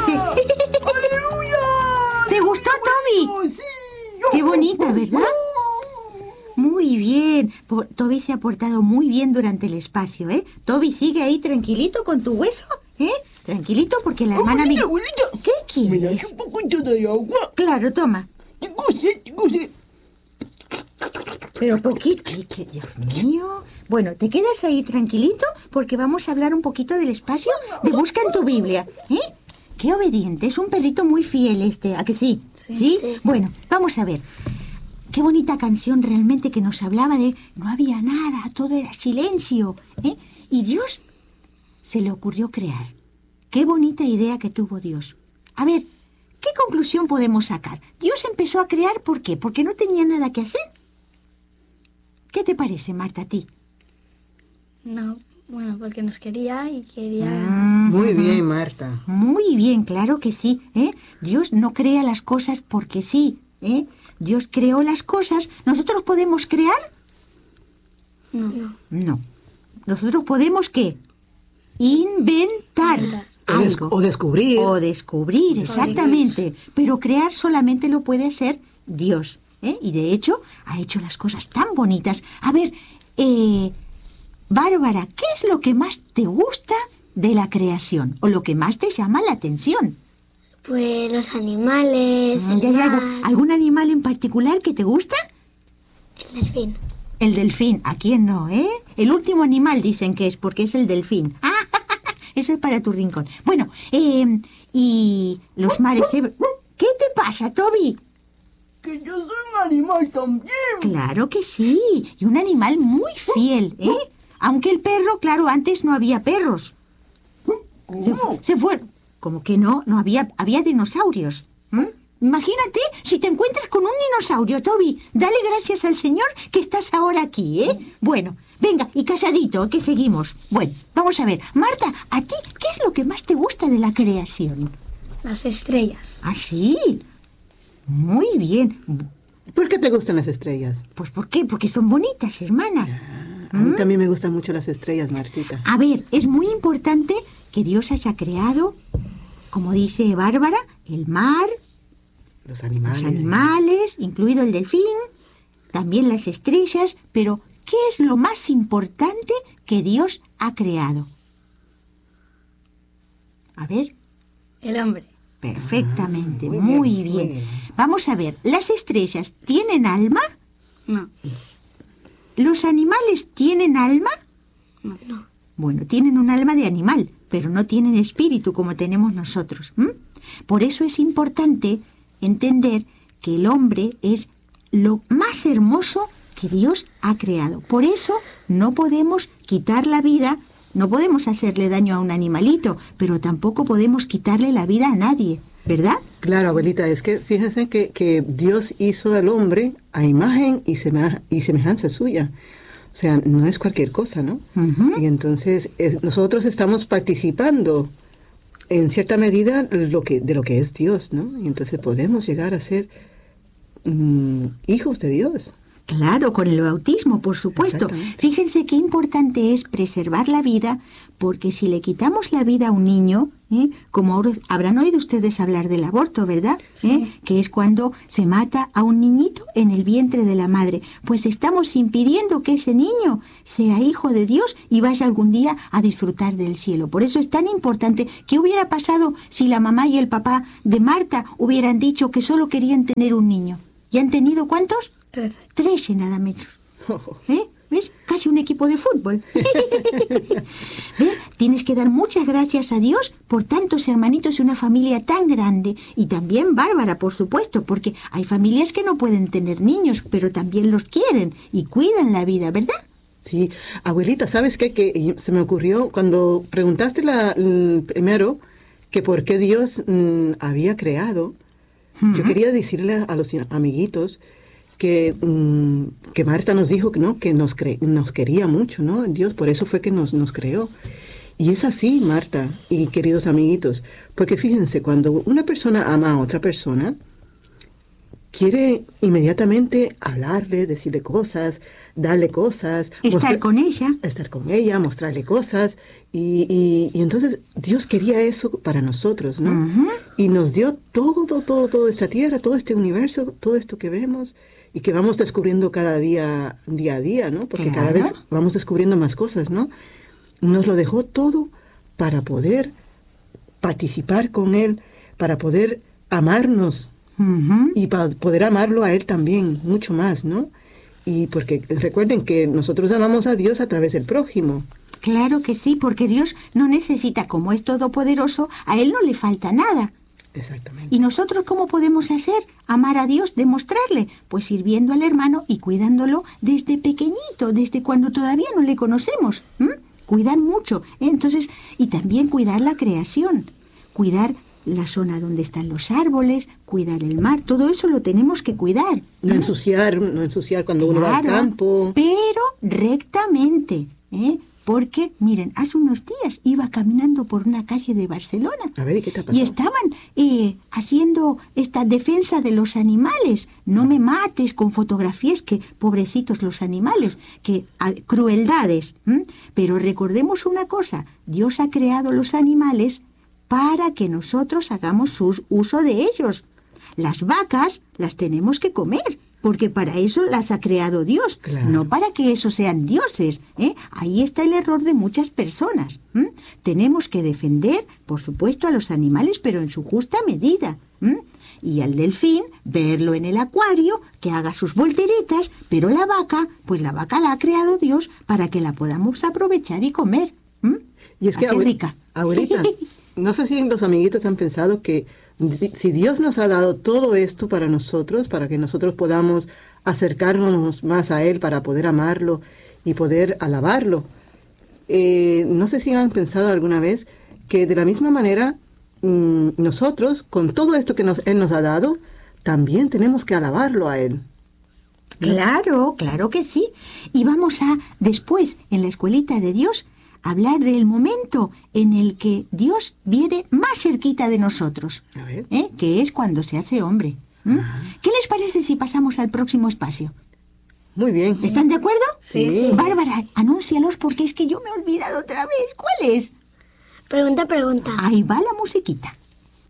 ese. ¡Aleluya! ¿Te gustó, Toby? Sí. Qué bonita, ¿verdad? Muy bien. Toby se ha portado muy bien durante el espacio, ¿eh? Toby, sigue ahí tranquilito con tu hueso, ¿eh? Tranquilito porque la hermana... Abuelita. ¿Qué ¿Me das quieres? un poquito de agua? Claro, toma. Tengo sed. Pero poquito... Ay, Dios mío. Bueno, te quedas ahí tranquilito porque vamos a hablar un poquito del espacio de Busca en tu Biblia, ¿eh? Qué obediente. Es un perrito muy fiel este, ¿a que sí? ¿Sí? Bueno, vamos a ver. Qué bonita canción realmente que nos hablaba de no había nada, todo era silencio, ¿eh? Y Dios se le ocurrió crear. Qué bonita idea que tuvo Dios. A ver, ¿qué conclusión podemos sacar? Dios empezó a crear, ¿por qué? Porque no tenía nada que hacer. ¿Qué te parece, Marta, a ti? No, bueno, porque nos quería y quería... Muy bien, Marta. Muy bien, claro que sí, ¿eh? Dios no crea las cosas porque sí, ¿eh? Dios creó las cosas. ¿Nosotros podemos crear? No. ¿Nosotros podemos qué? Inventar algo. O descubrir. O descubrir, exactamente. Pero crear solamente lo puede hacer Dios, ¿eh? Y de hecho, ha hecho las cosas tan bonitas. A ver, Bárbara, ¿qué es lo que más te gusta de la creación? ¿O lo que más te llama la atención? Pues los animales, el ¿Ya hay mar, algún animal en particular que te gusta? el delfín. El delfín. ¿A quién no, eh? El último animal dicen que es, porque es el delfín. Ah, eso es para tu rincón. Bueno, y los mares... ¿Qué te pasa, Toby? Que yo soy un animal también. Claro que sí. Y un animal muy fiel, ¿eh? Aunque el perro, claro, antes no había perros. Se fueron. ¿Cómo que no? No había dinosaurios. Imagínate si te encuentras con un dinosaurio, Toby. Dale gracias al Señor que estás ahora aquí, ¿eh? Bueno, venga, y calladito, que seguimos. Bueno, vamos a ver. Marta, ¿a ti qué es lo que más te gusta de la creación? Las estrellas. ¿Ah, sí? Muy bien. ¿Por qué te gustan las estrellas? Pues ¿por qué? Porque son bonitas, hermana. A mí también me gustan mucho las estrellas, Martita. A ver, es muy importante que Dios haya creado, como dice Bárbara, el mar, Los animales. incluido el delfín, también las estrellas, pero ¿qué es lo más importante que Dios ha creado? A ver. El hombre. Perfectamente, muy bien. Vamos a ver, ¿las estrellas tienen alma? No. ¿Los animales tienen alma? No. Bueno, tienen un alma de animal, pero no tienen espíritu como tenemos nosotros. Por eso es importante entender que el hombre es lo más hermoso que Dios ha creado. Por eso no podemos quitar la vida, no podemos hacerle daño a un animalito, pero tampoco podemos quitarle la vida a nadie, ¿verdad? Claro, abuelita, es que fíjense que Dios hizo al hombre a imagen y semejanza suya. O sea, no es cualquier cosa, ¿no? Y entonces nosotros estamos participando en cierta medida de lo que es Dios, ¿no? Y entonces podemos llegar a ser hijos de Dios. Claro, con el bautismo, por supuesto. Fíjense qué importante es preservar la vida, porque si le quitamos la vida a un niño, como ahora habrán oído ustedes hablar del aborto, ¿verdad? Sí. Que es cuando se mata a un niñito en el vientre de la madre. Pues estamos impidiendo que ese niño sea hijo de Dios y vaya algún día a disfrutar del cielo. Por eso es tan importante. ¿Qué hubiera pasado si la mamá y el papá de Marta hubieran dicho que solo querían tener un niño? ¿Y han tenido cuántos? 13 nada menos. ¿Ves? Casi un equipo de fútbol. ¿Ves? Tienes que dar muchas gracias a Dios por tantos hermanitos y una familia tan grande. Y también Bárbara, por supuesto, porque hay familias que no pueden tener niños, pero también los quieren y cuidan la vida, ¿verdad? Sí, abuelita, ¿sabes qué? Que se me ocurrió cuando preguntaste primero que por qué Dios había creado. Yo quería decirle a los amiguitos que Marta nos dijo que no, que nos quería mucho, ¿no? Dios, por eso fue que nos creó. Y es así, Marta y queridos amiguitos, porque fíjense, cuando una persona ama a otra persona, quiere inmediatamente hablarle, decirle cosas, darle cosas. Estar con ella, mostrarle cosas. Y entonces Dios quería eso para nosotros, ¿no? Ujú. Y nos dio toda esta tierra, todo este universo, todo esto que vemos y que vamos descubriendo cada día a día, ¿no? Porque cada Claro. vez vamos descubriendo más cosas, ¿no? Nos lo dejó todo para poder participar con Él, para poder amarnos Ujú. y para poder amarlo a Él también, mucho más, ¿no? Y porque recuerden que nosotros amamos a Dios a través del prójimo. Claro que sí, porque Dios no necesita, como es todopoderoso, a Él no le falta nada. Exactamente. ¿Y nosotros cómo podemos hacer? Amar a Dios, demostrarle, pues sirviendo al hermano y cuidándolo desde pequeñito, desde cuando todavía no le conocemos. Cuidar mucho, ¿eh? Entonces, y también cuidar la creación, cuidar la zona donde están los árboles, cuidar el mar, todo eso lo tenemos que cuidar. No ensuciar cuando uno va al Claro, campo. pero rectamente, ¿eh? Porque, miren, hace unos días iba caminando por una calle de Barcelona. A ver, ¿y qué te ha pasado? Y estaban haciendo esta defensa de los animales. No me mates con fotografías, que pobrecitos los animales, que crueldades. Pero recordemos una cosa, Dios ha creado los animales para que nosotros hagamos uso de ellos. Las vacas las tenemos que comer, porque para eso las ha creado Dios, Claro. no para que esos sean dioses, ¿eh? Ahí está el error de muchas personas. Tenemos que defender, por supuesto, a los animales, pero en su justa medida. Y al delfín, verlo en el acuario, que haga sus volteretas, pero la vaca, pues la vaca la ha creado Dios para que la podamos aprovechar y comer. Y es que, qué rica. abuelita, no sé si los amiguitos han pensado que si Dios nos ha dado todo esto para nosotros, para que nosotros podamos acercarnos más a Él, para poder amarlo y poder alabarlo, no sé si han pensado alguna vez que de la misma manera nosotros, con todo esto que Él nos ha dado, también tenemos que alabarlo a Él. Claro, claro que sí. Y vamos a, después, en la escuelita de Dios, hablar del momento en el que Dios viene más cerquita de nosotros, A ver. que es cuando se hace hombre. ¿Qué les parece si pasamos al próximo espacio? Muy bien. ¿Están de acuerdo? Sí. Bárbara, anúncialos porque es que yo me he olvidado otra vez. ¿Cuál es? Pregunta. Ahí va la musiquita.